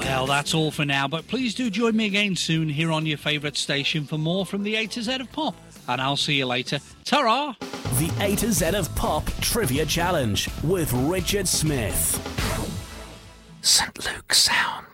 Well, that's all for now, but please do join me again soon here on your favourite station for more from the A to Z of Pop. And I'll see you later. Ta-ra! The A to Z of Pop Trivia Challenge with Richard Smith. St. Luke's Sound.